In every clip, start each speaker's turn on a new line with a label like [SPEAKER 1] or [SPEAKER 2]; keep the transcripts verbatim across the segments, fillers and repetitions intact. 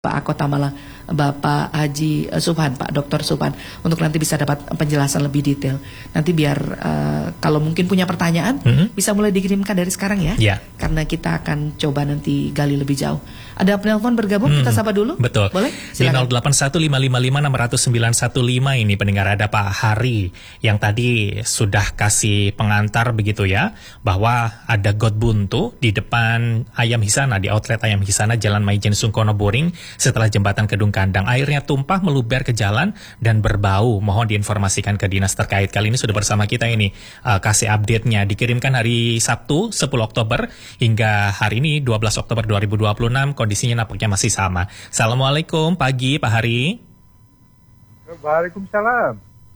[SPEAKER 1] Pak Kota Malang, Bapak Haji Subhan, Pak Doktor Subhan, untuk nanti bisa dapat penjelasan lebih detail. Nanti biar uh, kalau mungkin punya pertanyaan, mm-hmm. bisa mulai dikirimkan dari sekarang ya,
[SPEAKER 2] yeah.
[SPEAKER 1] karena kita akan coba nanti gali lebih jauh. Ada penelpon bergabung, hmm, kita sapa dulu.
[SPEAKER 2] Betul.
[SPEAKER 1] Boleh?
[SPEAKER 2] Di nol delapan satu lima lima lima enam nol sembilan satu lima ini pendengar, ada Pak Hari yang tadi sudah kasih pengantar begitu ya, bahwa ada got buntu di depan Ayam Hisana, di outlet Ayam Hisana, Jalan Maijen Sungkono Boring, setelah jembatan Kedung Kandang. Airnya tumpah meluber ke jalan dan berbau. Mohon diinformasikan ke dinas terkait. Kali ini sudah bersama kita ini, uh, kasih update-nya. Dikirimkan hari Sabtu sepuluh Oktober hingga hari ini dua belas Oktober dua ribu dua puluh enam. Kondisinya nampaknya masih sama. Assalamualaikum, pagi Pak Hari.
[SPEAKER 3] Waalaikumsalam.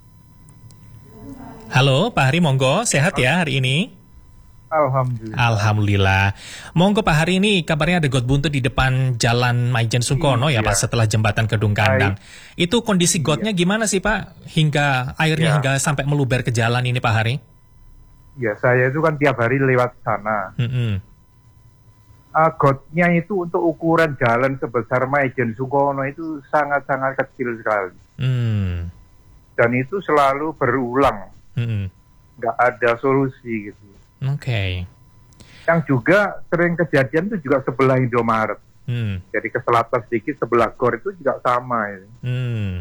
[SPEAKER 2] Halo Pak Hari, monggo, sehat ya hari ini?
[SPEAKER 3] Alhamdulillah.
[SPEAKER 2] Alhamdulillah. Monggo Pak Hari, ini kabarnya ada got buntu di depan Jalan Maijen Sungkono iya. ya Pak, setelah jembatan Kedung Kandang. Baik. Itu kondisi gotnya iya. gimana sih Pak? Hingga airnya iya. hingga sampai meluber ke jalan ini Pak Hari?
[SPEAKER 3] Ya, saya itu kan tiap hari lewat sana.
[SPEAKER 2] Mm-hmm.
[SPEAKER 3] Uh, gotnya itu untuk ukuran jalan sebesar Maijen Sungkono itu sangat-sangat kecil sekali.
[SPEAKER 2] Mm.
[SPEAKER 3] Dan itu selalu berulang.
[SPEAKER 2] Mm-hmm.
[SPEAKER 3] Nggak ada solusi gitu.
[SPEAKER 2] Oke. Okay.
[SPEAKER 3] Yang juga sering kejadian itu juga sebelah Indomaret.
[SPEAKER 2] Mm.
[SPEAKER 3] Jadi ke selatan sedikit sebelah Gor itu juga sama. Ya.
[SPEAKER 2] Mm.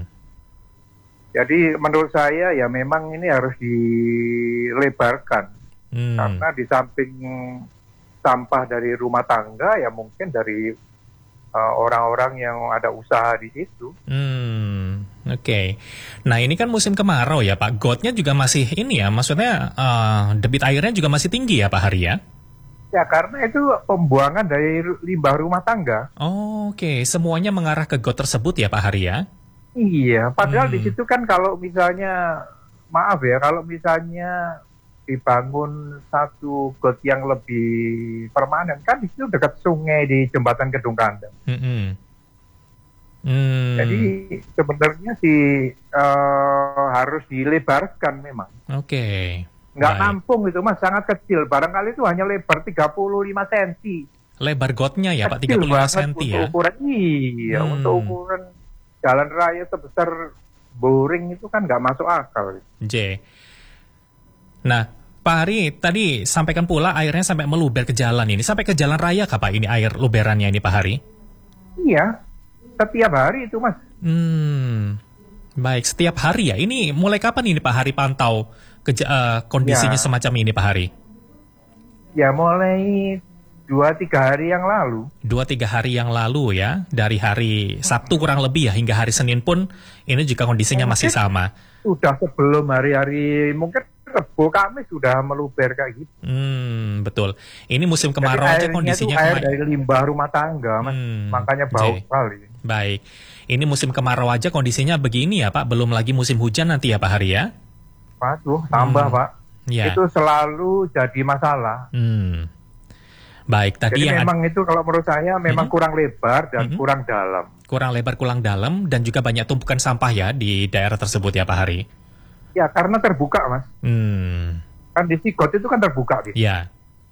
[SPEAKER 3] Jadi menurut saya ya memang ini harus dilebarkan. Mm. Karena di samping sampah dari rumah tangga ya mungkin dari uh, orang-orang yang ada usaha di situ.
[SPEAKER 2] Hmm, oke. Okay. Nah ini kan musim kemarau ya Pak. Gotnya juga masih ini ya, maksudnya uh, debit airnya juga masih tinggi ya Pak Hari ya?
[SPEAKER 3] Ya karena itu pembuangan dari limbah rumah tangga.
[SPEAKER 2] Oh, oke, okay. Semuanya mengarah ke got tersebut ya Pak Hari ya?
[SPEAKER 3] Iya, padahal
[SPEAKER 2] hmm.
[SPEAKER 3] di situ kan kalau misalnya maaf ya, kalau misalnya dibangun satu got yang lebih permanen kan di situ dekat sungai di jembatan Kedung Kandang.
[SPEAKER 2] Mm-hmm. Mm.
[SPEAKER 3] Jadi sebenarnya sih uh, harus dilebarkan memang.
[SPEAKER 2] Oke. Okay.
[SPEAKER 3] Nggak Baik. Nampung itu mas, sangat kecil. Barangkali itu hanya lebar tiga puluh lima sentimeter.
[SPEAKER 2] Lebar gotnya ya kecil Pak, tiga puluh lima sentimeter ya?
[SPEAKER 3] Ukuran, iya, hmm. untuk ukuran jalan raya sebesar boring itu kan nggak masuk akal.
[SPEAKER 2] J. Nah, Pak Hari, tadi sampaikan pula airnya sampai meluber ke jalan ini. Sampai ke jalan raya kah Pak ini air luberannya ini Pak Hari?
[SPEAKER 3] Iya, setiap hari itu Mas.
[SPEAKER 2] Hmm, baik, setiap hari ya. Ini mulai kapan ini Pak Hari pantau ke, uh, kondisinya ya. semacam ini Pak Hari?
[SPEAKER 3] Ya mulai dua tiga hari yang lalu. Dua
[SPEAKER 2] tiga hari yang lalu ya. Dari hari Sabtu kurang lebih ya, hingga hari Senin pun ini juga kondisinya mungkin masih sama.
[SPEAKER 3] Sudah sebelum hari-hari mungkin Rebo Kamis sudah meluber kayak gitu.
[SPEAKER 2] Hmm, betul. Ini musim kemarau aja kondisinya.
[SPEAKER 3] Air dari limbah rumah tangga, Mas. Hmm, makanya bau sekali.
[SPEAKER 2] Baik. Ini musim kemarau aja kondisinya begini ya, Pak. Belum lagi musim hujan nanti ya, Pak Hari ya?
[SPEAKER 3] Waduh, tambah, hmm. Pak. Ya. Itu selalu jadi masalah.
[SPEAKER 2] Hmm. Baik, tadi
[SPEAKER 3] jadi
[SPEAKER 2] yang
[SPEAKER 3] memang
[SPEAKER 2] ad...
[SPEAKER 3] itu kalau menurut saya memang hmm. kurang lebar dan hmm. kurang dalam.
[SPEAKER 2] Kurang lebar, kurang dalam, dan juga banyak tumpukan sampah ya di daerah tersebut ya, Pak Hari?
[SPEAKER 3] Ya, karena terbuka, Mas.
[SPEAKER 2] Hmm.
[SPEAKER 3] Kan di Sigot itu kan terbuka. Gitu.
[SPEAKER 2] Ya.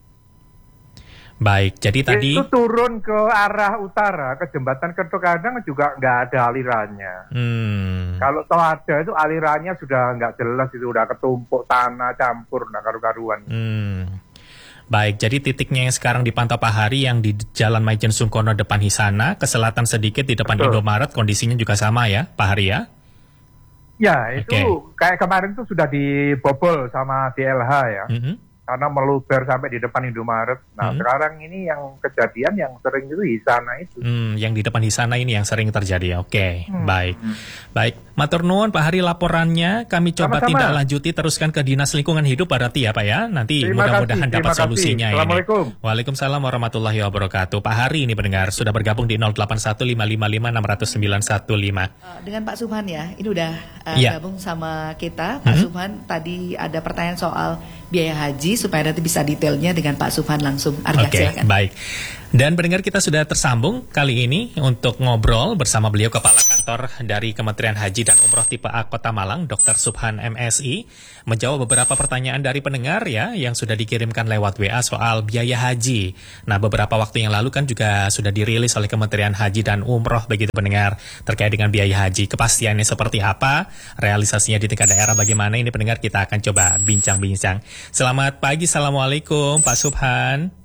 [SPEAKER 2] Baik, jadi tadi...
[SPEAKER 3] Itu turun ke arah utara, ke jembatan Kedung Kandang juga nggak ada alirannya.
[SPEAKER 2] Hmm.
[SPEAKER 3] Kalau toh ada itu alirannya sudah nggak jelas, itu udah ketumpuk tanah, campur, nggak karu-karuan.
[SPEAKER 2] Hmm. Baik, jadi titiknya yang sekarang dipantau Pak Hari yang di Jalan Maijen Sungkono depan Hisana, ke selatan sedikit di depan Betul. Indomaret, kondisinya juga sama ya, Pak Hari ya?
[SPEAKER 3] Ya, itu okay. kayak kemarin tuh sudah dibobol sama D L H ya. Mm-hmm. Karena meluber sampai di depan Indomaret. Nah, mm-hmm. sekarang ini yang kejadian yang sering itu Hisana itu.
[SPEAKER 2] Hmm, yang di depan Hisana ini yang sering terjadi. Oke, okay. hmm. baik. Baik, matur nuwun Pak Hari laporannya. Kami coba Sama-sama. tindak lanjuti, teruskan ke Dinas Lingkungan Hidup berarti ya Pak ya. Nanti terima mudah-mudahan kasih, dapat solusinya ini.
[SPEAKER 3] Assalamualaikum.
[SPEAKER 2] Waalaikumsalam warahmatullahi wabarakatuh. Pak Hari ini pendengar sudah bergabung di nol delapan satu lima lima lima enam nol sembilan satu lima.
[SPEAKER 1] Uh, dengan Pak Subhan ya, ini udah uh,
[SPEAKER 2] yeah.
[SPEAKER 1] gabung sama kita. Pak mm-hmm. Subhan, tadi ada pertanyaan soal biaya haji supaya nanti bisa detailnya dengan Pak Subhan langsung. Arga,
[SPEAKER 2] Oke, okay, baik. Dan pendengar, kita sudah tersambung kali ini untuk ngobrol bersama beliau Kepala Kantor dari Kementerian Haji dan Umroh Tipe A Kota Malang, Doktor Subhan M Si, menjawab beberapa pertanyaan dari pendengar ya yang sudah dikirimkan lewat W A soal biaya haji. Nah, beberapa waktu yang lalu kan juga sudah dirilis oleh Kementerian Haji dan Umroh begitu pendengar terkait dengan biaya haji. Kepastiannya seperti apa, realisasinya di tingkat daerah bagaimana, ini pendengar kita akan coba bincang-bincang. Selamat pagi, Assalamualaikum Pak Subhan.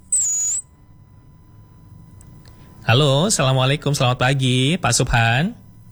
[SPEAKER 2] Halo, Assalamualaikum, selamat pagi, Pak Subhan.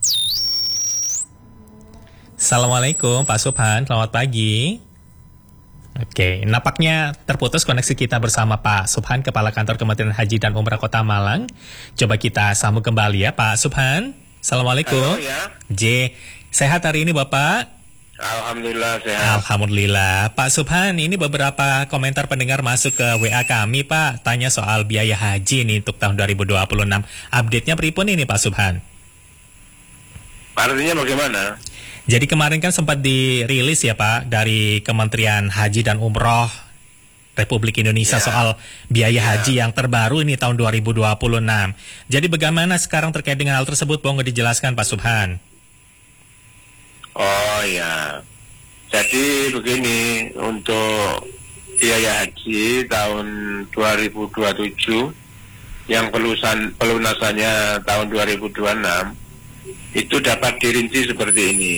[SPEAKER 2] Assalamualaikum, Pak Subhan, selamat pagi. Oke, nampaknya terputus koneksi kita bersama Pak Subhan, Kepala Kantor Kementerian Haji dan Umrah Kota Malang. Coba kita sambung kembali ya, Pak Subhan. Assalamualaikum.
[SPEAKER 4] Halo ya.
[SPEAKER 2] J, sehat hari ini Bapak?
[SPEAKER 4] Alhamdulillah sehat.
[SPEAKER 2] Alhamdulillah. Pak Subhan, ini beberapa komentar pendengar masuk ke W A kami, Pak. Tanya soal biaya haji nih untuk tahun dua ribu dua puluh enam. Update-nya pripun ini, Pak Subhan?
[SPEAKER 4] Artinya bagaimana?
[SPEAKER 2] Jadi kemarin kan sempat dirilis ya, Pak, dari Kementerian Haji dan Umroh Republik Indonesia ya, soal biaya ya. haji yang terbaru ini tahun dua ribu dua puluh enam. Jadi bagaimana sekarang terkait dengan hal tersebut? Mau nggak dijelaskan, Pak Subhan?
[SPEAKER 4] Oh ya, jadi begini, untuk biaya haji tahun dua ribu dua puluh tujuh yang pelunasan, pelunasannya tahun dua ribu dua puluh enam itu dapat dirinci seperti ini.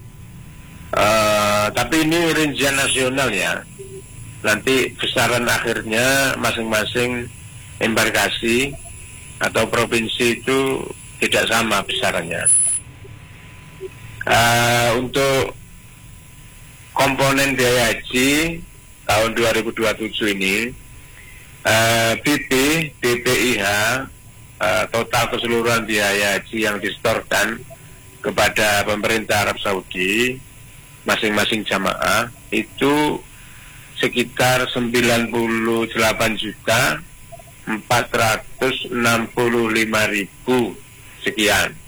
[SPEAKER 4] Uh, tapi ini rincian nasional ya. Nanti besaran akhirnya masing-masing embarkasi atau provinsi itu tidak sama besarannya. Uh, untuk komponen biaya haji tahun dua ribu dua puluh tujuh ini, uh, B P, B P I H, uh, total keseluruhan biaya haji yang disetorkan kepada pemerintah Arab Saudi masing-masing jamaah itu sekitar sembilan puluh delapan juta empat ratus enam puluh lima ribu sekian.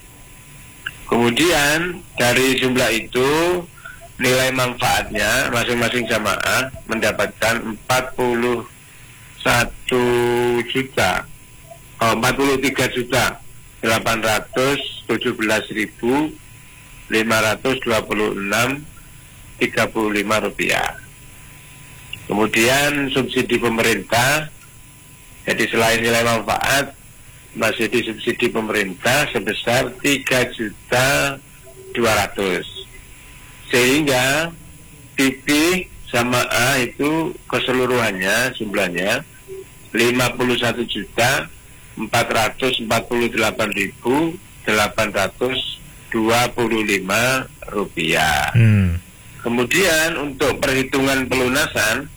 [SPEAKER 4] Kemudian dari jumlah itu nilai manfaatnya masing-masing jamaah mendapatkan empat puluh satu juta, oh, empat puluh tiga juta delapan ratus tujuh belas ribu lima ratus dua puluh enam tiga puluh lima rupiah. Kemudian subsidi pemerintah, jadi selain nilai manfaat masih disubsidi pemerintah sebesar tiga juta dua ratus. Sehingga P P sama A itu keseluruhannya jumlahnya lima puluh satu juta empat ratus empat puluh delapan ribu delapan ratus dua puluh lima rupiah. Hmm. Kemudian untuk perhitungan pelunasan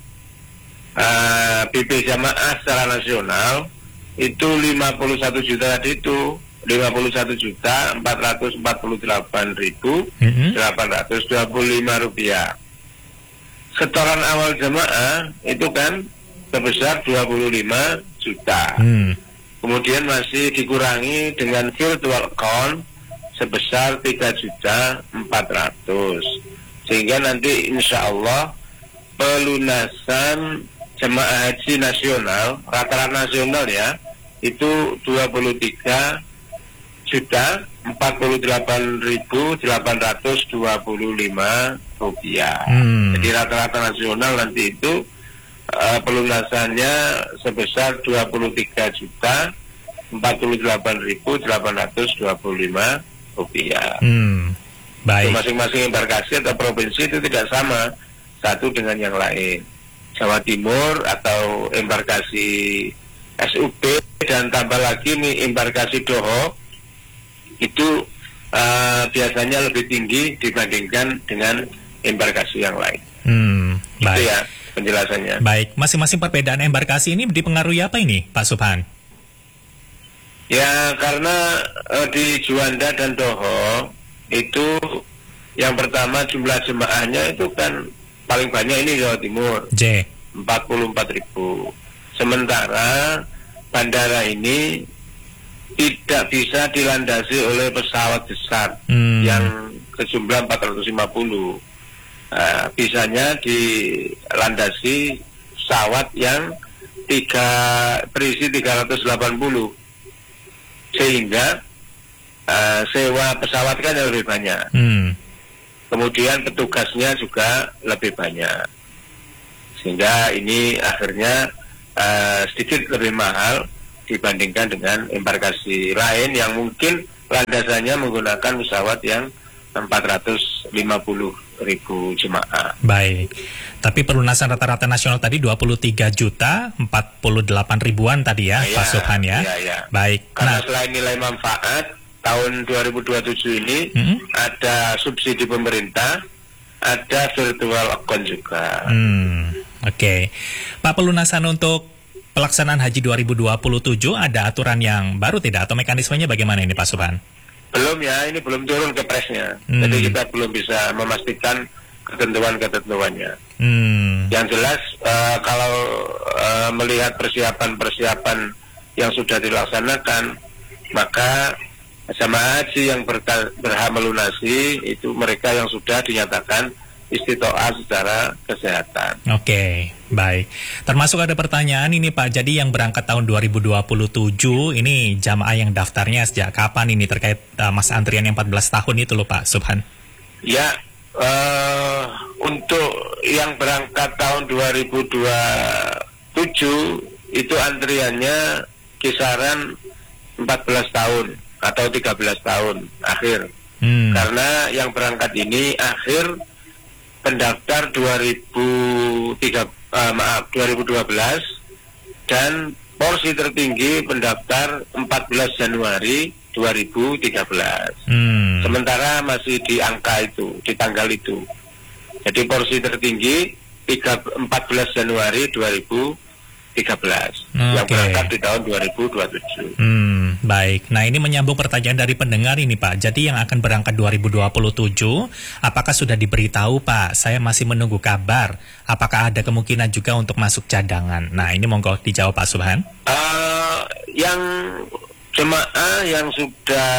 [SPEAKER 4] uh, P P jamaah secara nasional itu lima puluh satu juta tadi itu lima puluh satu juta empat ratus empat puluh delapan ribu delapan ratus dua puluh lima rupiah. Setoran awal jamaah itu kan sebesar dua puluh lima juta. Hmm. Kemudian masih dikurangi dengan virtual account sebesar tiga juta empat ratus. Sehingga nanti insya Allah pelunasan jemaah haji nasional, rata-rata nasional ya, itu dua puluh tiga juta empat puluh delapan ribu delapan ratus dua puluh lima rupiah. Hmm. Jadi rata-rata nasional nanti itu uh, pelunasannya sebesar dua puluh tiga juta empat puluh delapan ribu delapan ratus dua puluh lima rupiah. Hmm. Baik. Masing-masing embarkasi atau provinsi itu tidak sama satu dengan yang lain. Jawa Timur atau embarkasi S U B dan tambah lagi nih embarkasi Doho itu uh, biasanya lebih tinggi dibandingkan dengan embarkasi yang lain. Hmm, baik. Itu ya penjelasannya.
[SPEAKER 2] Baik, masing-masing perbedaan embarkasi ini dipengaruhi apa ini, Pak Subhan?
[SPEAKER 4] Ya karena uh, di Juanda dan Doho itu yang pertama jumlah jemaahnya itu kan paling banyak ini Jawa Timur, J empat puluh empat ribu. Sementara bandara ini tidak bisa dilandasi oleh pesawat besar hmm. yang sejumlah empat ratus lima puluh. Uh, bisanya dilandasi pesawat yang tiga berisi tiga ratus delapan puluh, sehingga uh, sewa pesawat kan lebih banyak. Hmm. Kemudian petugasnya juga lebih banyak, sehingga ini akhirnya uh, sedikit lebih mahal dibandingkan dengan embarkasi lain yang mungkin landasannya menggunakan pesawat yang empat ratus lima puluh ribu jemaah.
[SPEAKER 2] Baik, tapi pelunasan rata-rata nasional tadi dua puluh tiga juta empat puluh delapan ribuan tadi ya, ya Pak Subhan ya.
[SPEAKER 4] Ya, ya.
[SPEAKER 2] Baik.
[SPEAKER 4] Karena
[SPEAKER 2] nah,
[SPEAKER 4] selain nilai manfaat tahun dua ribu dua puluh tujuh ini hmm? ada subsidi pemerintah, ada virtual account juga.
[SPEAKER 2] Hmm, Oke, okay. Pak, pelunasan untuk pelaksanaan haji dua ribu dua puluh tujuh ada aturan yang baru tidak atau mekanismenya bagaimana ini Pak Subhan?
[SPEAKER 4] Belum ya, ini belum turun ke presnya. Hmm. Jadi kita belum bisa memastikan ketentuan-ketentuannya. Hmm. Yang jelas uh, kalau uh, melihat persiapan-persiapan yang sudah dilaksanakan, maka jamaah haji yang berhak melunasi itu mereka yang sudah dinyatakan istitoah secara kesehatan.
[SPEAKER 2] Oke, okay, baik. Termasuk ada pertanyaan ini Pak, jadi yang berangkat tahun dua ribu dua puluh tujuh ini jamaah yang daftarnya sejak kapan ini terkait uh, masa antrian yang empat belas tahun itu loh Pak Subhan?
[SPEAKER 4] Ya, uh, untuk yang berangkat tahun dua ribu dua puluh tujuh itu antriannya kisaran empat belas tahun atau tiga belas tahun akhir. Hmm. Karena yang berangkat ini akhir pendaftar dua ribu tiga, uh, maaf dua ribu dua belas dan porsi tertinggi pendaftar empat belas Januari dua ribu tiga belas. Hmm. Sementara masih di angka itu, di tanggal itu. Jadi porsi tertinggi empat belas Januari dua ribu tiga belas. Okay. Yang berangkat di tahun dua ribu dua puluh tujuh.
[SPEAKER 2] Hmm, baik. Nah, ini menyambung pertanyaan dari pendengar ini Pak. Jadi yang akan berangkat dua ribu dua puluh tujuh, apakah sudah diberitahu Pak? Saya masih menunggu kabar. Apakah ada kemungkinan juga untuk masuk cadangan? Nah, ini monggo dijawab Pak Subhan.
[SPEAKER 4] Uh, yang jemaah yang sudah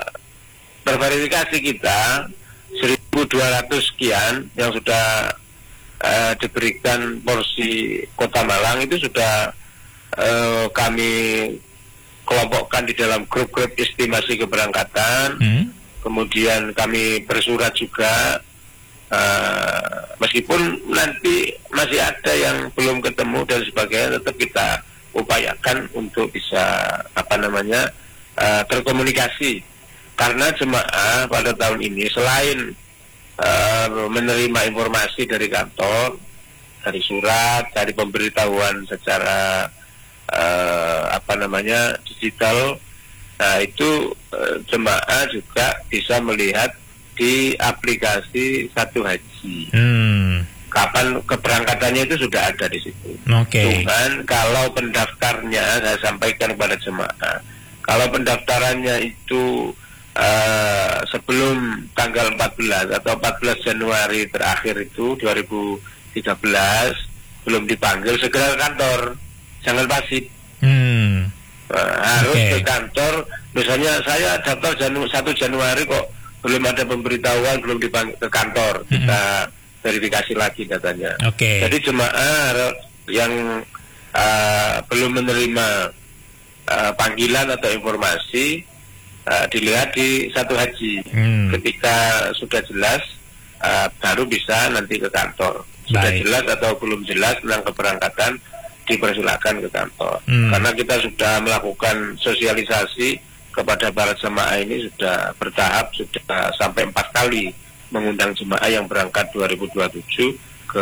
[SPEAKER 4] berverifikasi kita seribu dua ratus sekian yang sudah Uh, diberikan porsi Kota Malang itu sudah uh, kami kelompokkan di dalam grup-grup estimasi keberangkatan. hmm. Kemudian kami bersurat juga, uh, meskipun nanti masih ada yang belum ketemu dan sebagainya, tetap kita upayakan untuk bisa apa namanya uh, terkomunikasi, karena jemaah pada tahun ini selain Uh, menerima informasi dari kantor, dari surat, dari pemberitahuan secara uh, apa namanya digital, nah itu uh, jemaah juga bisa melihat di aplikasi Satu Haji. Hmm. Kapan keberangkatannya itu sudah ada di situ.
[SPEAKER 2] Okay.
[SPEAKER 4] Cuman kalau pendaftarnya, saya sampaikan kepada jemaah, kalau pendaftarannya itu Uh, sebelum tanggal empat belas atau empat belas Januari terakhir itu dua ribu tiga belas belum dipanggil, segera ke kantor, jangan pasif. hmm. uh, harus okay. ke kantor. Misalnya saya daftar Janu, satu Januari kok belum ada pemberitahuan, belum dipanggil ke kantor, hmm. kita verifikasi lagi datanya. Okay. Jadi jemaah yang uh, belum menerima uh, panggilan atau informasi, Uh, dilihat di Satu Haji. hmm. Ketika sudah jelas, uh, baru bisa nanti ke kantor. Sudah Baik. jelas atau belum jelas tentang keberangkatan, dipersilakan ke kantor. hmm. Karena kita sudah melakukan sosialisasi kepada para jemaah ini sudah bertahap, sudah sampai empat kali mengundang jemaah yang berangkat dua ribu dua puluh tujuh ke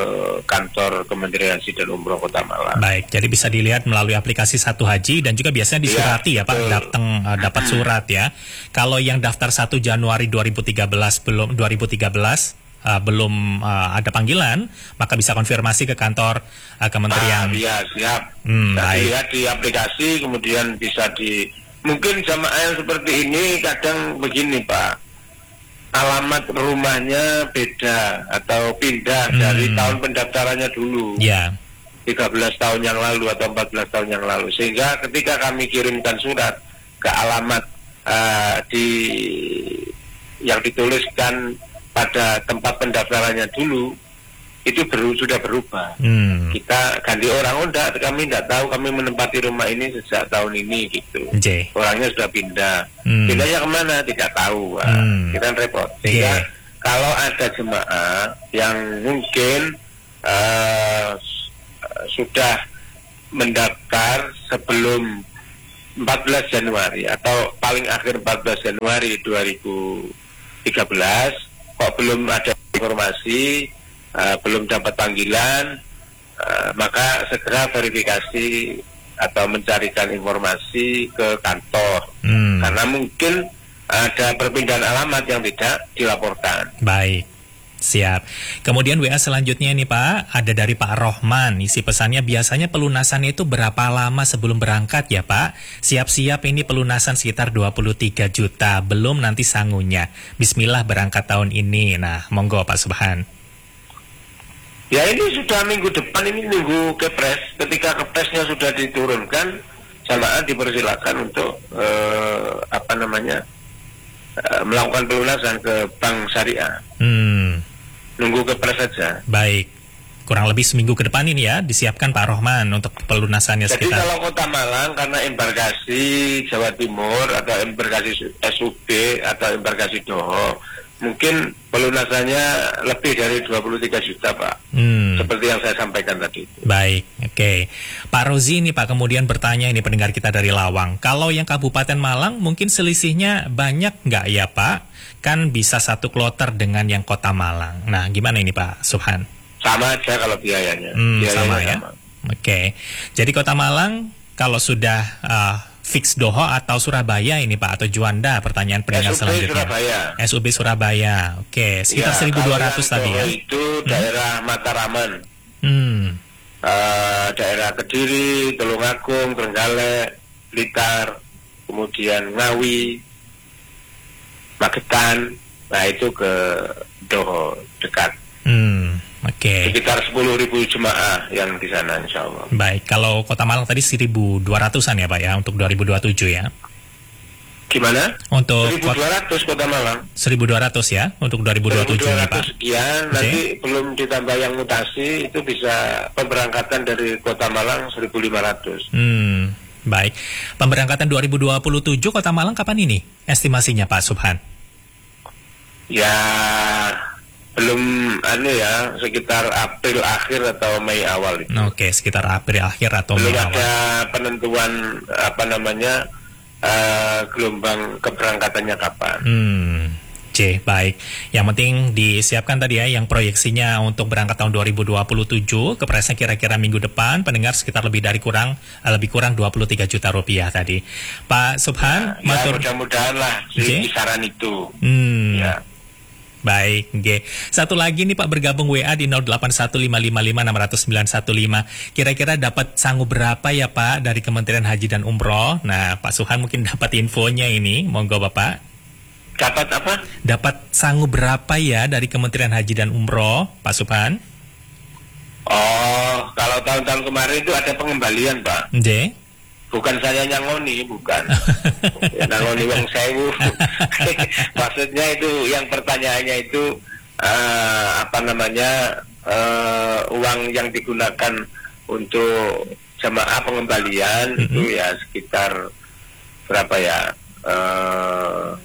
[SPEAKER 4] kantor Kementerian Haji dan Umroh Kota Malang.
[SPEAKER 2] Baik, jadi bisa dilihat melalui aplikasi Satu Haji dan juga biasanya disurati ya, ya Pak, datang uh, dapat surat ya. Kalau yang daftar satu Januari dua ribu tiga belas belum dua ribu tiga belas uh, belum uh, ada panggilan, maka bisa konfirmasi ke kantor uh, Kementerian.
[SPEAKER 4] Ah, iya, siap.
[SPEAKER 2] Hmm,
[SPEAKER 4] bisa dilihat di aplikasi, kemudian bisa di mungkin jamaah yang seperti ini kadang begini Pak, alamat rumahnya beda atau pindah hmm. dari tahun pendaftarannya dulu, yeah. tiga belas tahun yang lalu atau empat belas tahun yang lalu, sehingga ketika kami kirimkan surat ke alamat uh, di yang dituliskan pada tempat pendaftarannya dulu, itu baru sudah berubah.
[SPEAKER 2] Hmm.
[SPEAKER 4] Kita ganti orang, oh enggak, kami enggak tahu, kami menempati rumah ini sejak tahun ini gitu.
[SPEAKER 2] J.
[SPEAKER 4] Orangnya sudah pindah.
[SPEAKER 2] Hmm.
[SPEAKER 4] Pindahnya kemana? Tidak tahu. Nah,
[SPEAKER 2] Hmm.
[SPEAKER 4] kita repot. Sehingga
[SPEAKER 2] J.
[SPEAKER 4] kalau ada jemaah yang mungkin uh, sudah mendaftar sebelum empat belas Januari atau paling akhir empat belas Januari dua ribu tiga belas, kok belum ada informasi, Uh, belum dapat panggilan, uh, maka segera verifikasi atau mencarikan informasi ke kantor,
[SPEAKER 2] hmm.
[SPEAKER 4] karena mungkin ada perpindahan alamat yang tidak dilaporkan.
[SPEAKER 2] Baik, siap. Kemudian W A selanjutnya nih Pak, ada dari Pak Rohman. Isi pesannya, biasanya pelunasan itu berapa lama sebelum berangkat ya Pak? Siap-siap ini pelunasan sekitar dua puluh tiga juta, belum nanti sangunya. Bismillah berangkat tahun ini. Nah, monggo Pak Subhan.
[SPEAKER 4] Ya ini sudah minggu depan, ini nunggu kepres. Ketika kepresnya sudah diturunkan, jamaah dipersilakan untuk uh, apa namanya uh, melakukan pelunasan ke bank syariah.
[SPEAKER 2] Hmm.
[SPEAKER 4] Nunggu kepres saja.
[SPEAKER 2] Baik, kurang lebih seminggu ke depan ini ya disiapkan Pak Rohman untuk pelunasannya.
[SPEAKER 4] Jadi
[SPEAKER 2] sekitar.
[SPEAKER 4] kalau Kota Malang karena embarkasi Jawa Timur atau embarkasi S U B atau embarkasi Doho, mungkin pelunasannya lebih dari dua puluh tiga juta Pak, hmm. seperti yang saya sampaikan tadi.
[SPEAKER 2] Baik, oke okay. Pak Rozi ini Pak kemudian bertanya, ini pendengar kita dari Lawang, kalau yang Kabupaten Malang mungkin selisihnya banyak nggak ya Pak? Kan bisa satu kloter dengan yang Kota Malang. Nah gimana ini Pak Subhan?
[SPEAKER 4] Sama aja kalau biayanya,
[SPEAKER 2] hmm,
[SPEAKER 4] biayanya
[SPEAKER 2] sama ya.
[SPEAKER 4] Sama.
[SPEAKER 2] Oke, okay. Jadi Kota Malang kalau sudah uh, fix Doho atau Surabaya ini Pak, atau Juanda, pertanyaan pendengar
[SPEAKER 4] S U B
[SPEAKER 2] selanjutnya.
[SPEAKER 4] Surabaya.
[SPEAKER 2] S U B Surabaya. Oke, sekitar ya, seribu dua ratus tadi ya.
[SPEAKER 4] Itu daerah hmm. Mataraman.
[SPEAKER 2] Hmm.
[SPEAKER 4] Uh, daerah Kediri, Tulungagung, Trenggalek, Blitar, kemudian Ngawi, Magetan. Nah, itu ke Doho dekat.
[SPEAKER 2] Hmm. Oke. Okay.
[SPEAKER 4] Sekitar sepuluh ribu jemaah yang di sana insya Allah.
[SPEAKER 2] Baik, kalau Kota Malang tadi seribu dua ratusan ya Pak ya untuk dua ribu dua puluh tujuh ya.
[SPEAKER 4] Gimana?
[SPEAKER 2] Untuk
[SPEAKER 4] seribu dua ratus Kota Malang.
[SPEAKER 2] seribu dua ratus ya untuk dua ribu dua puluh tujuh nih Pak.
[SPEAKER 4] Sekian, okay. Nanti belum ditambah yang mutasi, itu bisa pemberangkatan dari Kota Malang seribu lima ratus.
[SPEAKER 2] Hmm, baik. Pemberangkatan dua ribu dua puluh tujuh Kota Malang kapan ini? Estimasinya Pak Subhan?
[SPEAKER 4] Ya belum anu ya, sekitar April akhir atau Mei awal itu.
[SPEAKER 2] Oke, sekitar April akhir atau
[SPEAKER 4] belum
[SPEAKER 2] Mei awal.
[SPEAKER 4] Belum ada penentuan apa namanya uh, gelombang keberangkatannya kapan.
[SPEAKER 2] Hmm, C, baik. Yang penting disiapkan tadi ya, yang proyeksinya untuk berangkat tahun dua ribu dua puluh tujuh, kepresnya kira-kira minggu depan, pendengar sekitar lebih dari kurang, lebih kurang dua puluh tiga juta rupiah tadi. Pak Subhan,
[SPEAKER 4] ya,
[SPEAKER 2] matur.
[SPEAKER 4] Ya, mudah-mudahan lah,
[SPEAKER 2] okay.
[SPEAKER 4] kisaran itu.
[SPEAKER 2] Hmm.
[SPEAKER 4] Ya.
[SPEAKER 2] Baik, G. Satu lagi nih Pak, bergabung W A di nol delapan satu lima lima lima enam nol sembilan satu lima. Kira-kira dapat sanggup berapa ya Pak dari Kementerian Haji dan Umroh? Nah, Pak Subhan mungkin dapat infonya ini, monggo Bapak.
[SPEAKER 4] Dapat apa?
[SPEAKER 2] Dapat sanggup berapa ya dari Kementerian Haji dan Umroh, Pak Subhan?
[SPEAKER 4] Oh, kalau tahun-tahun kemarin itu ada pengembalian Pak.
[SPEAKER 2] J.
[SPEAKER 4] Bukan saya nyangoni, bukan. Nyangoni wong sewu. Maksudnya itu yang pertanyaannya itu uh, apa namanya uh, uang yang digunakan untuk jemaah pengembalian mm-hmm. itu ya sekitar berapa ya? Uh,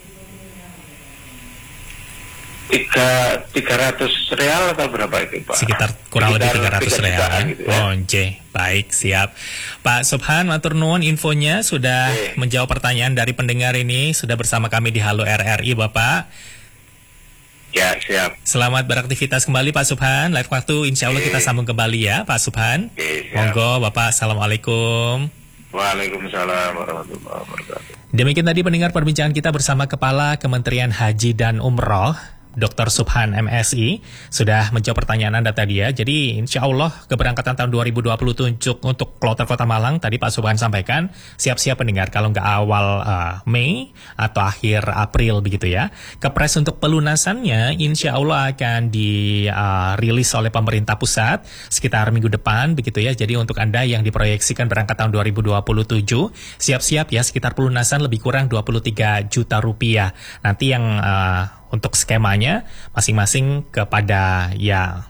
[SPEAKER 4] tiga tiga ratus real atau berapa itu Pak?
[SPEAKER 2] Sekitar kurang
[SPEAKER 4] sekitar
[SPEAKER 2] lebih tiga ratus real.
[SPEAKER 4] Gitu, ya.
[SPEAKER 2] Oh, J. Baik, siap. Pak Subhan, matur nuwun infonya sudah Oke. menjawab pertanyaan dari pendengar ini, sudah bersama kami di Halo R R I Bapak.
[SPEAKER 4] Ya, siap.
[SPEAKER 2] Selamat beraktivitas kembali Pak Subhan. Lain waktu insya Allah Oke. kita sambung kembali ya Pak Subhan.
[SPEAKER 4] Oke,
[SPEAKER 2] monggo Bapak, Assalamualaikum.
[SPEAKER 4] Waalaikumsalam warahmatullahi wabarakatuh.
[SPEAKER 2] Demikian tadi pendengar perbincangan kita bersama Kepala Kementerian Haji dan Umroh, Doktor Subhan M Si, sudah menjawab pertanyaan Anda tadi ya. Jadi insya Allah keberangkatan tahun dua ribu dua puluh tujuh untuk kloter Kota Malang, tadi Pak Subhan sampaikan, siap-siap pendengar kalau nggak awal uh, Mei atau akhir April begitu ya. Kepres untuk pelunasannya insya Allah akan dirilis uh, oleh pemerintah pusat sekitar minggu depan begitu ya. Jadi untuk Anda yang diproyeksikan berangkat tahun dua ribu dua puluh tujuh, siap-siap ya, sekitar pelunasan lebih kurang dua puluh tiga juta rupiah. Nanti yang uh, untuk skemanya masing-masing kepada ya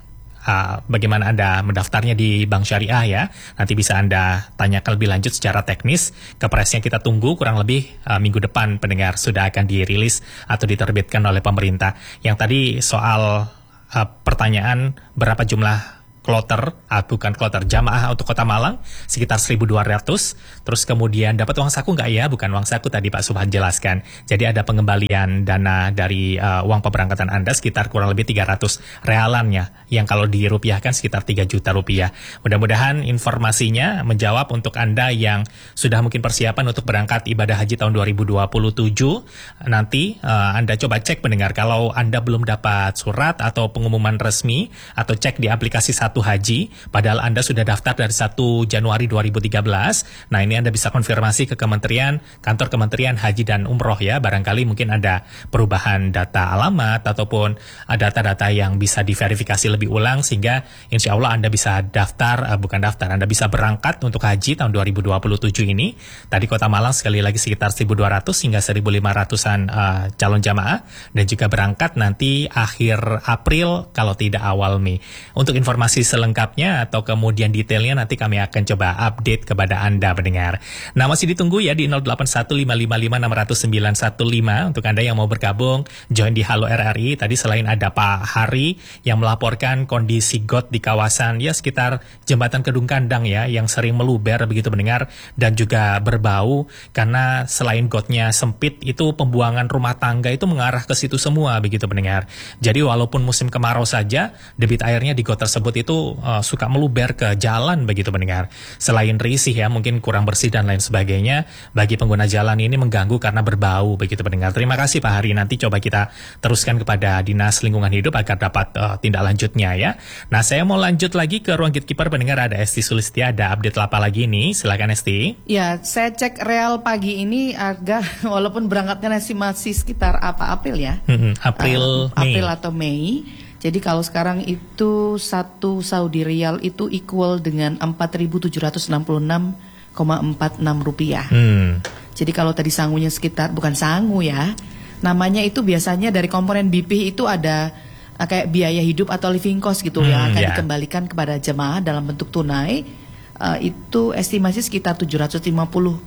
[SPEAKER 2] uh, bagaimana Anda mendaftarnya di Bank Syariah ya. Nanti bisa Anda tanyakan lebih lanjut secara teknis. Kepresnya kita tunggu kurang lebih uh, minggu depan pendengar sudah akan dirilis atau diterbitkan oleh pemerintah. Yang tadi soal uh, pertanyaan berapa jumlah kloter, ah, bukan kloter, jamaah untuk Kota Malang sekitar seribu dua ratus. Terus kemudian dapat uang saku nggak ya? Bukan uang saku tadi Pak Subhan jelaskan. Jadi ada pengembalian dana dari uh, uang pemberangkatan Anda sekitar kurang lebih tiga ratus realannya, yang kalau dirupiahkan sekitar tiga juta rupiah. Mudah-mudahan informasinya menjawab untuk Anda yang sudah mungkin persiapan untuk berangkat ibadah haji tahun dua ribu dua puluh tujuh. Nanti uh, Anda coba cek pendengar, kalau Anda belum dapat surat atau pengumuman resmi, atau cek di aplikasi satu haji, padahal Anda sudah daftar dari satu Januari dua ribu tiga belas. Nah, ini Anda bisa konfirmasi ke Kementerian, kantor Kementerian Haji dan Umroh ya. Barangkali mungkin ada perubahan data alamat ataupun data-data yang bisa diverifikasi lebih ulang, sehingga insya Allah Anda bisa daftar, uh, bukan daftar, Anda bisa berangkat untuk haji tahun dua ribu dua puluh tujuh ini. Tadi Kota Malang sekali lagi sekitar seribu dua ratus hingga seribu lima ratusan uh, calon jamaah, dan juga berangkat nanti akhir April kalau tidak awal Mei. Untuk informasi selengkapnya atau kemudian detailnya nanti kami akan coba update kepada Anda pendengar. Nah, masih ditunggu ya di nol delapan satu lima lima lima enam nol nol sembilan satu lima untuk Anda yang mau bergabung join di Halo R R I. Tadi selain ada Pak Hari yang melaporkan kondisi got di kawasan ya sekitar Jembatan Kedung Kandang ya, yang sering meluber begitu pendengar, dan juga berbau karena selain gotnya sempit, itu pembuangan rumah tangga itu mengarah ke situ semua begitu pendengar. Jadi walaupun musim kemarau saja, debit airnya di got tersebut itu uh, suka meluber ke jalan begitu pendengar. Selain risih ya, mungkin kurang bersih dan lain sebagainya, bagi pengguna jalan ini mengganggu karena berbau begitu pendengar. Terima kasih Pak Hari, nanti coba kita teruskan kepada Dinas Lingkungan Hidup agar dapat uh, tindak lanjutnya ya. Nah, saya mau lanjut lagi ke ruang gatekeeper pendengar, ada Esti Sulistia, ada update apa lagi nih? Silakan Esti.
[SPEAKER 1] Ya, saya cek real pagi ini agak walaupun berangkatnya masih masih sekitar apa April ya?
[SPEAKER 2] Hmm, April,
[SPEAKER 1] uh,
[SPEAKER 2] Mei.
[SPEAKER 1] April atau Mei. Jadi kalau sekarang itu satu Saudi Riyal itu equal dengan empat ribu tujuh ratus enam puluh enam koma empat enam rupiah. Hmm. Jadi kalau tadi sangunya sekitar, bukan sangu ya, namanya itu biasanya dari komponen B P itu ada uh, kayak biaya hidup atau living cost gitu hmm, yang akan yeah. dikembalikan kepada jemaah dalam bentuk tunai. Uh, itu estimasi sekitar tujuh ratus lima puluh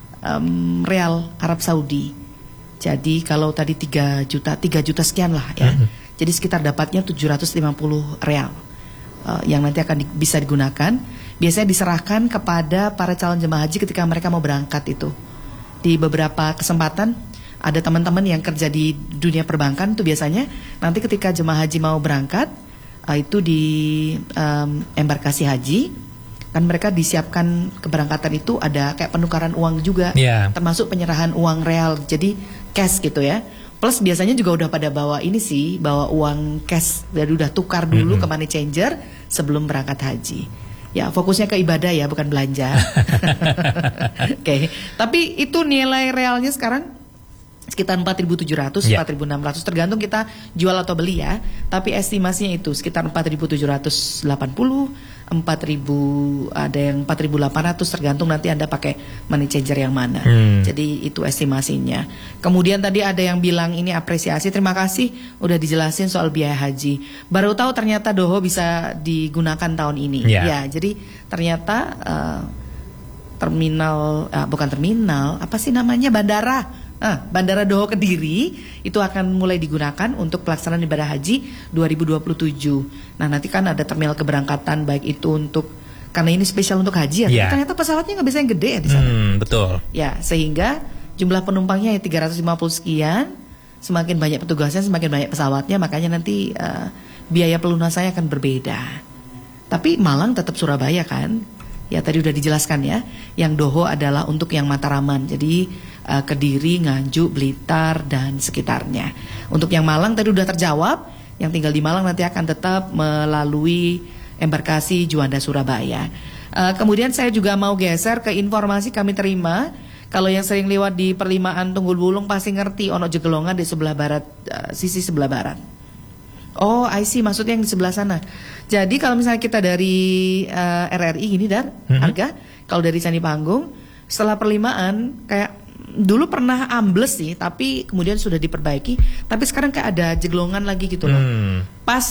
[SPEAKER 1] um, real Arab Saudi. Jadi kalau tadi tiga juta, tiga juta sekian lah ya. Hmm. Jadi sekitar dapatnya tujuh ratus lima puluh real uh, yang nanti akan di, bisa digunakan. Biasanya diserahkan kepada para calon jemaah haji ketika mereka mau berangkat itu. Di beberapa kesempatan ada teman-teman yang kerja di dunia perbankan itu biasanya nanti ketika jemaah haji mau berangkat uh, itu di um, embarkasi haji, kan mereka disiapkan keberangkatan itu ada kayak penukaran uang juga, yeah. termasuk penyerahan uang real, jadi cash gitu ya. Plus biasanya juga udah pada bawa ini sih, bawa uang cash, jadi udah tukar dulu mm-hmm. ke money changer sebelum berangkat haji. Ya, fokusnya ke ibadah ya, bukan belanja. Oke, okay. Tapi itu nilai realnya sekarang sekitar empat ribu tujuh ratus, yeah. empat ribu enam ratus tergantung kita jual atau beli ya. Tapi estimasinya itu sekitar empat ribu tujuh ratus delapan puluh, empat ribu, ada yang empat ribu delapan ratus, tergantung nanti Anda pakai money changer yang mana. Hmm. Jadi itu estimasinya. Kemudian tadi ada yang bilang ini apresiasi, terima kasih udah dijelasin soal biaya haji. Baru tahu ternyata Doho bisa digunakan tahun ini. Yeah. Ya, jadi ternyata uh, terminal, uh, bukan terminal, apa sih namanya, bandara. Ah, Bandara Doho Kediri itu akan mulai digunakan untuk pelaksanaan ibadah haji dua ribu dua puluh tujuh. Nah, nanti kan ada terminal keberangkatan, baik itu untuk, karena ini spesial untuk haji ya, yeah. ternyata pesawatnya nggak bisa yang gede ya di sana. Hmm, betul. Ya, sehingga jumlah penumpangnya ya tiga ratus lima puluh sekian, semakin banyak petugasnya, semakin banyak pesawatnya, makanya nanti uh, biaya pelunasannya akan berbeda. Tapi Malang tetap Surabaya kan? Ya tadi udah dijelaskan ya, yang Doho adalah untuk yang Mataraman, jadi uh, Kediri, Nganjuk, Blitar dan sekitarnya. Untuk yang Malang tadi udah terjawab, yang tinggal di Malang nanti akan tetap melalui embarkasi Juanda Surabaya. Uh, kemudian saya juga mau geser ke informasi kami terima. Kalau yang sering lewat di perlimaan Tunggul Wulung pasti ngerti ono jegelongan di sebelah barat, uh, sisi sebelah barat. Oh, I see, maksudnya yang di sebelah sana. Jadi kalau misalnya kita dari uh, R R I gini Dar, mm-hmm. harga kalau dari Candi Panggung setelah perlimaan kayak dulu pernah ambles sih, tapi kemudian sudah diperbaiki. Tapi sekarang kayak ada jeglongan lagi gitu loh. Mm. Pas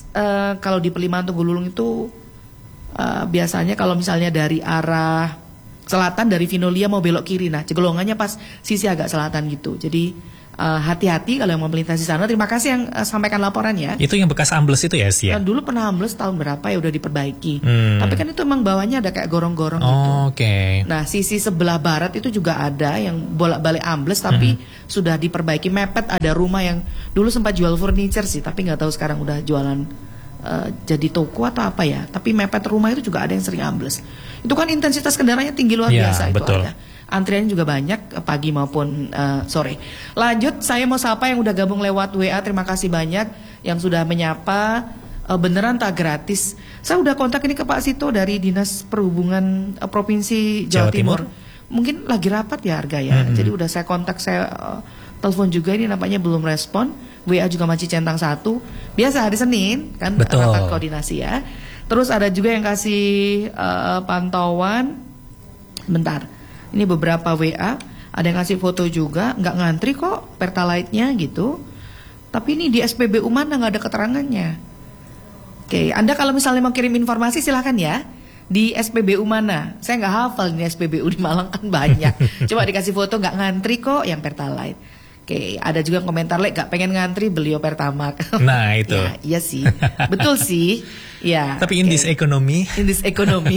[SPEAKER 1] uh, kalau di Pelimatan Tunggululung itu uh, biasanya kalau misalnya dari arah selatan dari Vinolia mau belok kiri, nah cegelongannya pas sisi agak selatan gitu. Jadi Uh, hati-hati kalau yang mau melintasi sana. Terima kasih yang uh, sampaikan laporan ya.
[SPEAKER 2] Itu yang bekas ambles itu ya sih ya?
[SPEAKER 1] Uh, dulu pernah ambles tahun berapa ya udah diperbaiki.
[SPEAKER 2] Hmm.
[SPEAKER 1] Tapi kan itu emang bawahnya ada kayak gorong-gorong
[SPEAKER 2] oh,
[SPEAKER 1] gitu.
[SPEAKER 2] Oke. Okay.
[SPEAKER 1] Nah sisi sebelah barat itu juga ada yang bolak-balik ambles tapi hmm. sudah diperbaiki. Mepet ada rumah yang dulu sempat jual furniture sih, tapi nggak tahu sekarang udah jualan uh, jadi toko atau apa ya. Tapi mepet rumah itu juga ada yang sering ambles. Itu kan intensitas kendaraannya tinggi luar
[SPEAKER 2] ya,
[SPEAKER 1] biasa.
[SPEAKER 2] Betul.
[SPEAKER 1] Itu ada. Antriannya juga banyak pagi maupun uh, sore. Lanjut, saya mau sapa yang udah gabung lewat W A. Terima kasih banyak yang sudah menyapa. Uh, beneran tak gratis. Saya udah kontak ini ke Pak Sito dari Dinas Perhubungan uh, Provinsi Jawa, Jawa Timur. Timur. Mungkin lagi rapat ya harga ya. Mm-hmm. Jadi udah saya kontak, saya uh, telepon juga, ini nampaknya belum respon. W A juga masih centang satu. Biasa hari Senin kan
[SPEAKER 2] Betul.
[SPEAKER 1] Rapat koordinasi ya. Terus ada juga yang kasih uh, pantauan. Bentar. Ini beberapa W A, ada yang ngasih foto juga, nggak ngantri kok Pertalite-nya gitu. Tapi ini di S P B U mana nggak ada keterangannya. Oke, Anda kalau misalnya mau kirim informasi silahkan ya. Di S P B U mana? Saya nggak hafal ini S P B U di Malang kan banyak. Coba dikasih foto nggak ngantri kok yang Pertalite. Oke, ada juga komentar lek gak pengen ngantri beli Pertamax.
[SPEAKER 2] Nah itu.
[SPEAKER 1] Ya, iya sih, betul sih. Ya.
[SPEAKER 2] Tapi in this economy.
[SPEAKER 1] In this economy.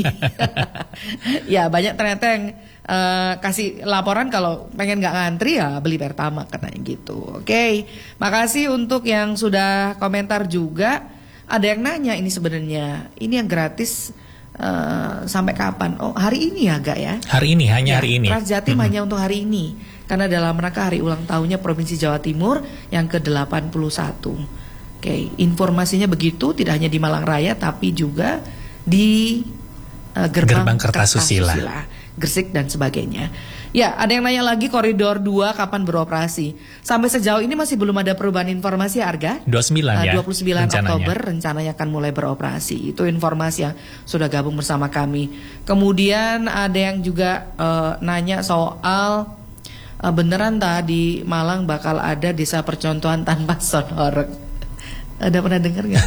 [SPEAKER 1] Ya banyak ternyata yang Uh, kasih laporan kalau pengen nggak ngantri ya beli Pertamax katanya gitu. Oke, okay. Makasih untuk yang sudah komentar juga. Ada yang nanya ini sebenarnya ini yang gratis uh, sampai kapan? Oh hari ini ya Gak ya?
[SPEAKER 2] Hari ini hanya
[SPEAKER 1] ya,
[SPEAKER 2] hari ini.
[SPEAKER 1] Transjatim
[SPEAKER 2] mm-hmm.
[SPEAKER 1] hanya untuk hari ini karena dalam rangka hari ulang tahunnya Provinsi Jawa Timur yang ke delapan puluh satu. Oke, okay. Informasinya begitu, tidak hanya di Malang Raya tapi juga di uh, gerbang,
[SPEAKER 2] gerbang Kertasusila. Kertasusila.
[SPEAKER 1] Gresik dan sebagainya. Ya, ada yang nanya lagi koridor dua kapan beroperasi. Sampai sejauh ini masih belum ada perubahan informasi harga.
[SPEAKER 2] dua puluh sembilan uh, ya.
[SPEAKER 1] dua puluh sembilan
[SPEAKER 2] rencananya.
[SPEAKER 1] Oktober rencananya akan mulai beroperasi. Itu informasi yang sudah gabung bersama kami. Kemudian ada yang juga uh, nanya soal uh, beneran tadi Malang bakal ada desa percontohan tanpa sonhorek. Ada pernah dengar nggak?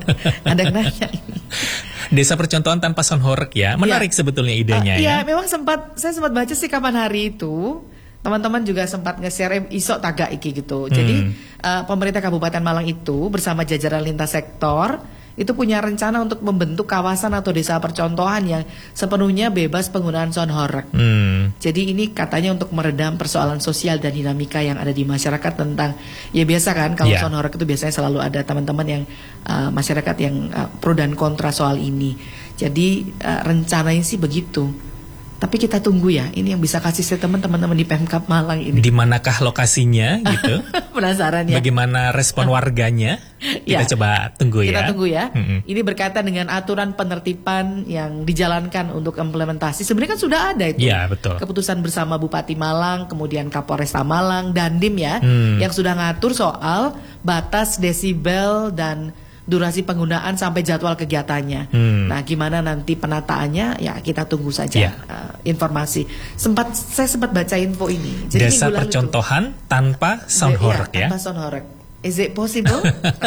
[SPEAKER 1] Ada yang nanya ini.
[SPEAKER 2] Desa percontohan tanpa sonhorek ya, menarik ya. Sebetulnya idenya uh,
[SPEAKER 1] ya.
[SPEAKER 2] ya.
[SPEAKER 1] Memang sempat saya sempat baca sih kapan hari itu, teman-teman juga sempat nge-share iso taga iki gitu. Hmm. Jadi uh, pemerintah Kabupaten Malang itu bersama jajaran lintas sektor itu punya rencana untuk membentuk kawasan atau desa percontohan yang sepenuhnya bebas penggunaan sonhorek. Hmm. Jadi ini katanya untuk meredam persoalan sosial dan dinamika yang ada di masyarakat tentang ya biasa kan kalau yeah. sonhorek itu biasanya selalu ada teman-teman yang uh, masyarakat yang uh, pro dan kontra soal ini. Jadi uh, rencananya sih begitu. Tapi kita tunggu ya, ini yang bisa kasih statement teman-teman di Pemkab Malang ini.
[SPEAKER 2] Di manakah lokasinya gitu?
[SPEAKER 1] Penasaran ya.
[SPEAKER 2] Bagaimana respon warganya? Kita ya. Coba tunggu ya.
[SPEAKER 1] Kita tunggu ya.
[SPEAKER 2] Mm-hmm.
[SPEAKER 1] Ini berkaitan dengan aturan penertiban yang dijalankan untuk implementasi. Sebenarnya kan sudah ada itu.
[SPEAKER 2] Ya, betul.
[SPEAKER 1] Keputusan bersama Bupati Malang, kemudian Kapolresta Malang, Dandim ya, hmm. yang sudah ngatur soal batas desibel dan durasi penggunaan sampai jadwal kegiatannya. Hmm. Nah, gimana nanti penataannya? Ya kita tunggu saja yeah. uh, informasi. Sempat saya sempat baca info ini.
[SPEAKER 2] Jadi desa percontohan itu, tanpa sonhorek ya.
[SPEAKER 1] Tanpa sonhorek. Is it possible?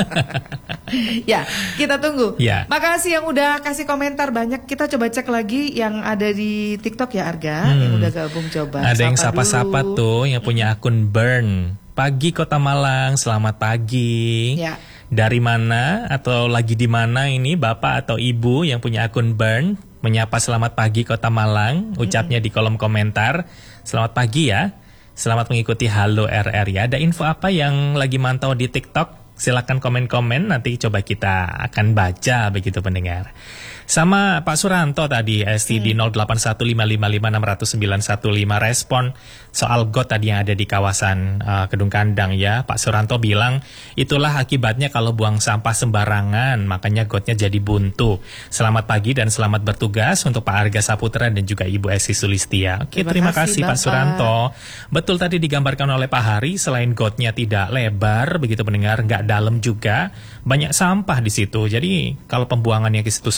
[SPEAKER 1] Ya, kita tunggu.
[SPEAKER 2] Yeah.
[SPEAKER 1] Makasih yang udah kasih komentar banyak. Kita coba cek lagi yang ada di TikTok ya Arga, hmm. yang udah gabung coba.
[SPEAKER 2] Ada
[SPEAKER 1] sapa
[SPEAKER 2] yang sapa-sapa
[SPEAKER 1] dulu.
[SPEAKER 2] tuh yang punya akun Burn. Pagi Kota Malang, selamat pagi.
[SPEAKER 1] Ya.
[SPEAKER 2] Dari mana atau lagi di mana ini Bapak atau Ibu yang punya akun Burn menyapa selamat pagi Kota Malang, ucapnya mm-hmm. di kolom komentar. Selamat pagi ya. Selamat mengikuti Halo R R ya. Ada info apa yang lagi mantau di TikTok? Silakan komen-komen, nanti coba kita akan baca begitu pendengar. Sama Pak Suranto tadi S T D nol delapan satu lima lima lima enam nol sembilan satu lima respon soal got tadi yang ada di kawasan uh, Kedung Kandang ya. Pak Suranto bilang itulah akibatnya kalau buang sampah sembarangan, makanya gotnya jadi buntu. Selamat pagi dan selamat bertugas untuk Pak Arga Saputra dan juga Ibu Esi Sulistia. Oke, terima, terima kasih, kasih Pak Suranto. Betul tadi digambarkan oleh Pak Hari, selain gotnya tidak lebar begitu pendengar, nggak dalam juga, banyak sampah di situ. Jadi kalau pembuangannya ke situ semua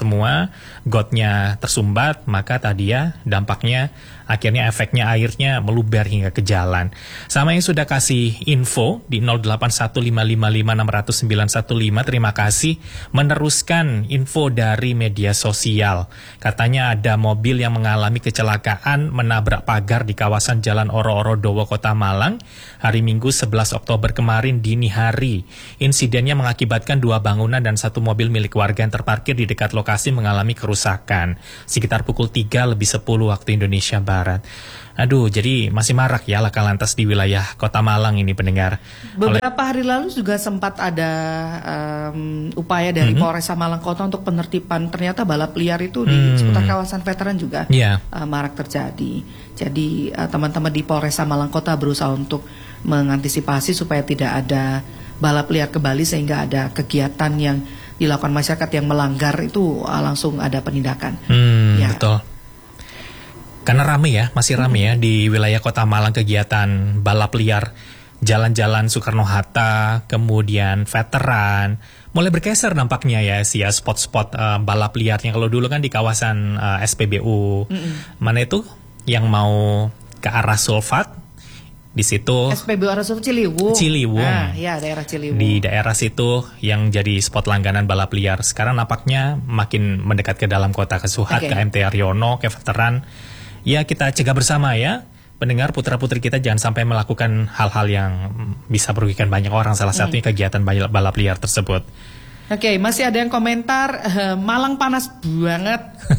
[SPEAKER 2] ya, gotnya tersumbat, maka tadi ya dampaknya akhirnya efeknya airnya meluber hingga ke jalan. Sama yang sudah kasih info di nol delapan satu lima lima lima enam nol nol sembilan satu lima, terima kasih meneruskan info dari media sosial. Katanya ada mobil yang mengalami kecelakaan menabrak pagar di kawasan Jalan Oro-Oro Dowo, Kota Malang hari Minggu sebelas Oktober kemarin dini hari. Insidennya mengakibatkan dua bangunan dan satu mobil milik warga yang terparkir di dekat lokasi mengalami kerusakan sekitar pukul tiga lebih sepuluh waktu Indonesia Barat. Aduh, jadi masih marak ya laka lantas di wilayah Kota Malang ini, pendengar.
[SPEAKER 1] Beberapa Oleh... hari lalu juga sempat ada um, upaya dari mm-hmm. Polres Malang Kota untuk penertiban. Ternyata balap liar itu di mm. seputar kawasan veteran juga yeah. uh, marak terjadi. Jadi uh, teman-teman di Polres Malang Kota berusaha untuk mengantisipasi supaya tidak ada balap liar kembali, sehingga ada kegiatan yang dilakukan masyarakat yang melanggar itu uh, langsung ada penindakan.
[SPEAKER 2] Mm, ya. Betul. Karena rame ya, masih rame ya di wilayah Kota Malang kegiatan balap liar, jalan-jalan Soekarno-Hatta, kemudian veteran, mulai bergeser nampaknya ya sih ya spot-spot uh, balap liarnya. Kalau dulu kan di kawasan uh, S P B U, mm-mm. mana itu yang mau ke arah Sulfat, di situ
[SPEAKER 1] S P B U arah Sulfat Ciliwung.
[SPEAKER 2] Ciliwung.
[SPEAKER 1] Nah, ya daerah Ciliwung.
[SPEAKER 2] Di daerah situ yang jadi spot langganan balap liar. Sekarang nampaknya makin mendekat ke dalam kota, ke Suhat, okay. ke M T Haryono, ke veteran. Ya, kita cegah bersama ya, pendengar putra-putri kita jangan sampai melakukan hal-hal yang bisa merugikan banyak orang. Salah satunya hmm. kegiatan balap liar tersebut.
[SPEAKER 1] Oke, okay, masih ada yang komentar uh, Malang panas banget.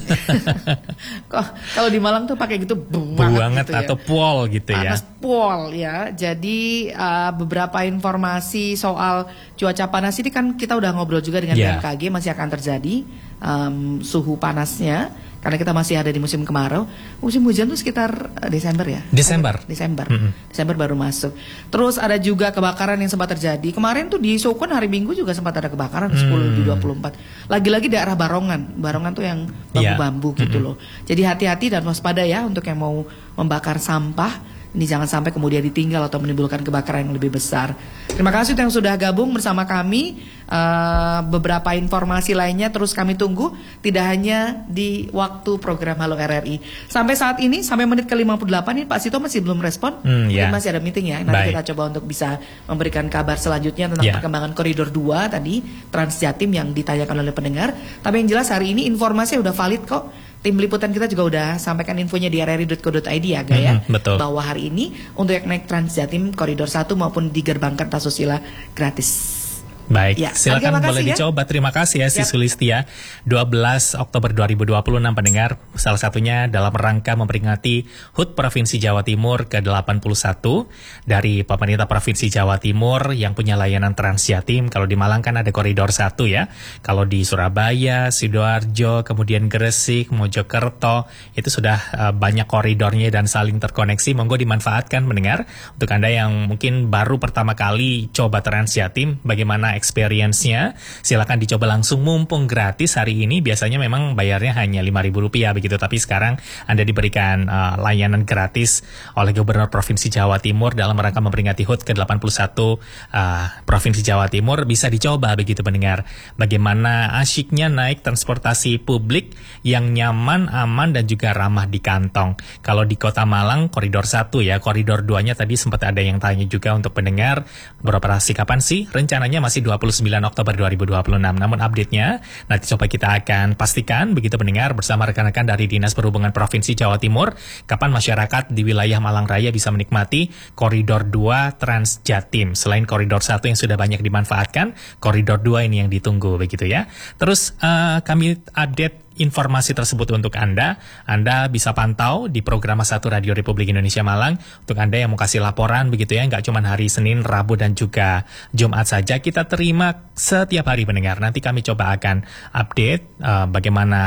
[SPEAKER 1] Kok kalau di Malang tuh pakai gitu banget,
[SPEAKER 2] banget gitu atau ya. Pol gitu
[SPEAKER 1] panas
[SPEAKER 2] ya.
[SPEAKER 1] Panas pol ya. Jadi uh, beberapa informasi soal cuaca panas ini kan kita udah ngobrol juga dengan yeah. B M K G, masih akan terjadi um, suhu panasnya. Karena kita masih ada di musim kemarau. Musim hujan tuh sekitar Desember ya?
[SPEAKER 2] Desember.
[SPEAKER 1] Desember.
[SPEAKER 2] Mm-hmm.
[SPEAKER 1] Desember baru masuk. Terus ada juga kebakaran yang sempat terjadi. Kemarin tuh di Sukun hari Minggu juga sempat ada kebakaran mm. sepuluh lebih dua puluh empat. Lagi-lagi daerah Barongan. Barongan tuh yang bambu-bambu yeah. gitu mm-hmm. loh. Jadi hati-hati dan waspada ya untuk yang mau membakar sampah. Ini jangan sampai kemudian ditinggal atau menimbulkan kebakaran yang lebih besar. Terima kasih yang sudah gabung bersama kami. Uh, beberapa informasi lainnya terus kami tunggu. Tidak hanya di waktu program Halo R R I. Sampai saat ini, sampai menit ke lima puluh delapan ini Pak Sito masih belum respon. Hmm, yeah. Mungkin masih ada meeting ya. Nanti Baik. kita coba untuk bisa memberikan kabar selanjutnya tentang yeah. perkembangan koridor dua tadi, Trans Jatim yang ditanyakan oleh pendengar. Tapi yang jelas hari ini informasi udah valid kok. Tim liputan kita juga udah sampaikan infonya di r r i dot co dot i d ya, Gaya. Mm-hmm, betul. Bahwa hari ini untuk yang naik Trans Jatim koridor satu maupun di gerbang Kertasusila gratis.
[SPEAKER 2] Baik, ya. Silakan okay, boleh ya. dicoba. Terima kasih ya si Sulistia. dua belas Oktober dua ribu dua puluh enam pendengar, salah satunya dalam rangka memperingati H U T Provinsi Jawa Timur ke delapan puluh satu dari pemerintah Provinsi Jawa Timur yang punya layanan Trans Jatim. Kalau di Malang kan ada koridor satu ya. Kalau di Surabaya, Sidoarjo, kemudian Gresik, Mojokerto, itu sudah uh, banyak koridornya dan saling terkoneksi. Monggo dimanfaatkan mendengar. Untuk Anda yang mungkin baru pertama kali coba Trans Jatim, bagaimana experience-nya, silakan dicoba langsung mumpung gratis hari ini. Biasanya memang bayarnya hanya lima ribu rupiah begitu, tapi sekarang Anda diberikan uh, layanan gratis oleh Gubernur Provinsi Jawa Timur dalam rangka memperingati H U T ke delapan puluh satu uh, Provinsi Jawa Timur. Bisa dicoba begitu pendengar, bagaimana asyiknya naik transportasi publik yang nyaman, aman dan juga ramah di kantong. Kalau di Kota Malang koridor satu ya, koridor dua-nya tadi sempat ada yang tanya juga untuk pendengar beroperasi kapan sih? Rencananya masih dua puluh sembilan Oktober dua ribu dua puluh enam. Namun update-nya nanti coba kita akan pastikan begitu pendengar bersama rekan-rekan dari Dinas Perhubungan Provinsi Jawa Timur kapan masyarakat di wilayah Malang Raya bisa menikmati koridor dua Trans Jatim. Selain koridor satu yang sudah banyak dimanfaatkan, koridor dua ini yang ditunggu begitu ya. Terus uh, kami update informasi tersebut untuk Anda. Anda bisa pantau di program satu Radio Republik Indonesia Malang. Untuk Anda yang mau kasih laporan begitu ya, nggak cuma hari Senin, Rabu dan juga Jumat saja, kita terima setiap hari pendengar. Nanti kami coba akan update uh, bagaimana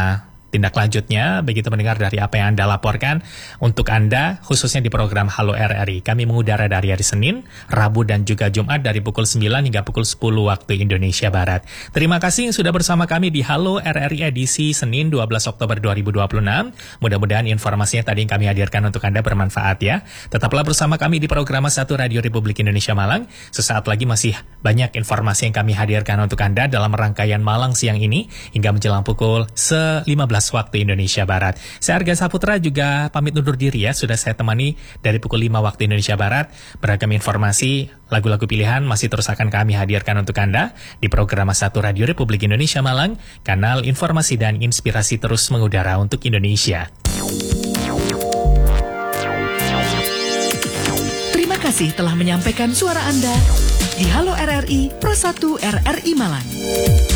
[SPEAKER 2] tindak lanjutnya begitu mendengar dari apa yang Anda laporkan untuk Anda khususnya di program Halo R R I. Kami mengudara dari hari Senin, Rabu dan juga Jumat dari pukul sembilan hingga pukul sepuluh waktu Indonesia Barat. Terima kasih yang sudah bersama kami di Halo R R I edisi Senin dua belas Oktober dua ribu dua puluh enam. Mudah-mudahan informasinya tadi yang kami hadirkan untuk Anda bermanfaat ya. Tetaplah bersama kami di program satu Radio Republik Indonesia Malang. Sesaat lagi masih banyak informasi yang kami hadirkan untuk Anda dalam rangkaian Malang siang ini hingga menjelang pukul lima belas waktu Indonesia Barat. Saya Arga Saputra juga pamit undur diri ya. Sudah saya temani dari pukul lima waktu Indonesia Barat. Beragam informasi, lagu-lagu pilihan masih terus akan kami hadirkan untuk Anda di program satu Radio Republik Indonesia Malang, kanal informasi dan inspirasi terus mengudara untuk Indonesia.
[SPEAKER 1] Terima kasih telah menyampaikan suara Anda di Halo R R I Pro satu R R I Malang.